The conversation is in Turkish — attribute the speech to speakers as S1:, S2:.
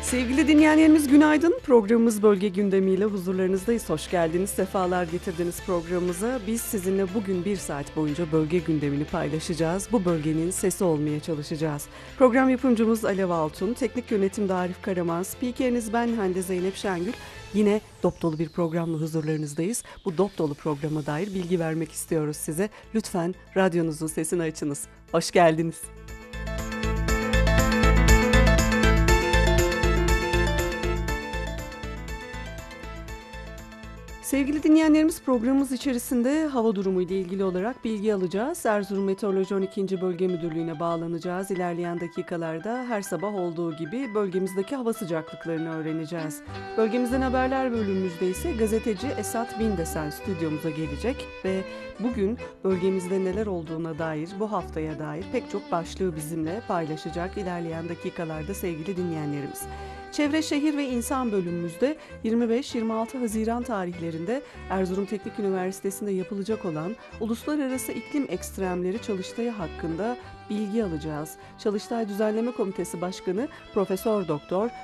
S1: Sevgili dinleyenlerimiz günaydın. Programımız Bölge Gündemiyle huzurlarınızdayız. Hoş geldiniz, sefalar getirdiniz programımıza. Biz sizinle bugün bir saat boyunca bölge gündemini paylaşacağız. Bu bölgenin sesi olmaya çalışacağız. Program yapımcımız Alev Altun, teknik yönetimde Arif Karaman, spikeriniz ben Hande Zeynep Şengül. Yine dop dolu bir programla huzurlarınızdayız. Bu dop dolu programa dair bilgi vermek istiyoruz size. Lütfen radyonuzun sesini açınız. Hoş geldiniz. Sevgili dinleyenlerimiz, programımız içerisinde hava durumu ile ilgili olarak bilgi alacağız. Erzurum Meteoroloji 12. Bölge Müdürlüğü'ne bağlanacağız. İlerleyen dakikalarda her sabah olduğu gibi bölgemizdeki hava sıcaklıklarını öğreneceğiz. Bölgemizden haberler bölümümüzde ise gazeteci Esat Bindesen stüdyomuza gelecek ve bugün bölgemizde neler olduğuna dair, bu haftaya dair pek çok başlığı bizimle paylaşacak ilerleyen dakikalarda sevgili dinleyenlerimiz. Çevre, Şehir ve İnsan bölümümüzde 25-26 Haziran tarihlerinde Erzurum Teknik Üniversitesi'nde yapılacak olan Uluslararası İklim Ekstremleri Çalıştayı hakkında bilgi alacağız. Çalıştay Düzenleme Komitesi Başkanı Profesör Doktor